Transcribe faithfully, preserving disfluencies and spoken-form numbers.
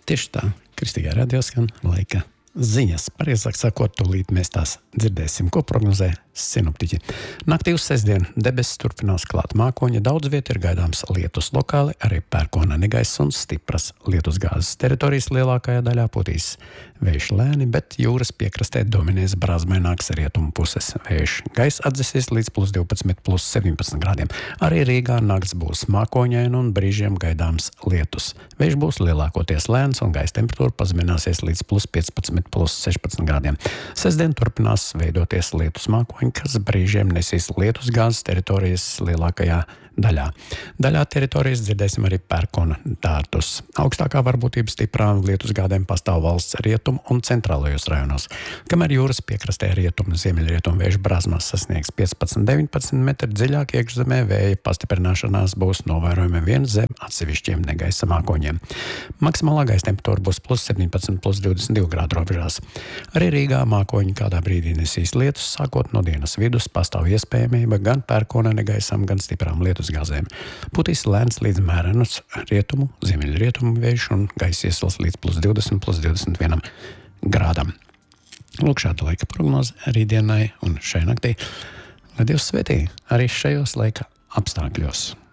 Tieši tā, Kristīgā radio skan laika ziņas. Pareizāk sakot, tūlīt mēs tās dzirdēsim, ko prognozē sinoptiķi. Naktī uz sestdienu debesis turpinās klāt mākoņi, daudz viet ir gaidāms lietus lokāli, arī pērkona negaiss un stipras lietus gāzes teritorijas lielākajā daļā putīs vējš lēni, bet jūras piekrastē dominēs brāzmaināks rietumu puses vējš. Gaiss atdzesies līdz plus divpadsmit, plus septiņpadsmit grādiem. Arī Rīgā nakts būs mākoņaina un brīžiem gaidāms lietus. Vējš būs lielākoties lēns un gaisa temperatūra pazemināsies līdz plus piecpadsmit, plus sešpadsmit grādiem. Sestdien turpinās veidoties lietus mākoņi, kas brīžiem nesīs lietus gāzes teritorijas lielākajā daļā. Daļā teritorijas dzirdēsim arī pērkona dārtus. Augstākā varbūtība stiprām lietus gādēm pastāv valsts rietumu un centrālajos rajonos. Kamēr jūras piekrastē rietumu, ziemeļrietumu vēju brāzmās sasniegs piecpadsmit, deviņpadsmit metri, dziļāk iekšzemē vēja pastiprināšanās būs novērojama vien zem atsevišķiem negaisa mākoņiem. Maksimālā gaisa temperatūra būs plus septiņpadsmit, plus divdesmit divi grādu robežās. Arī Rīgā mākoņi kādā brīdī nesīs lietus, sākot no dienas vidus pastāv iespējamība gan pērkona negaisam, gan stiprām lietus gāzēm. Putīs lēns līdz mērenus rietumu, ziemeļrietumu vējš un gaisa iesals līdz plus divdesmit, plus divdesmit vienam grādam. Lūk, šāda laika prognoze rītdienai un šai naktī. Lai Dievs svētī arī šajos laika apstākļos.